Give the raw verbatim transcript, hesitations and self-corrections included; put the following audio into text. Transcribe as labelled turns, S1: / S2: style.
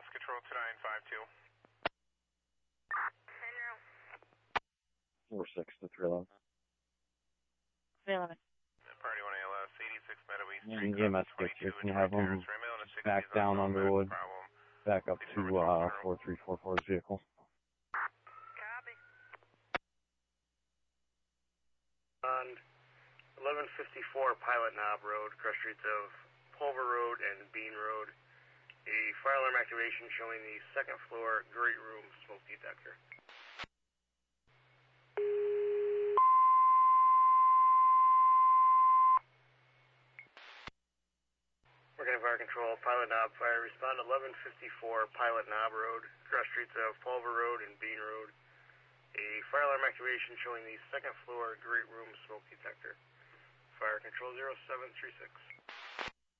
S1: S Control two nine five two.
S2: four six to three eleven.
S3: three eleven.
S1: Party one A L S, eighty-six Meadowy
S2: And
S1: Street,
S2: E M S gets you. Can you have them back down Underwood, back up to uh, four three four four's vehicle?
S4: Copy. On eleven fifty-four Pilot Knob Road, cross streets of Pulver Road and Bean Road, a fire alarm activation showing the second floor great room smoke detector. Working Fire Control, Pilot Knob Fire, respond to eleven fifty-four Pilot Knob Road, cross streets of Pulver Road and Bean Road. A fire alarm activation showing the second floor great room smoke detector. Fire Control zero seven three six.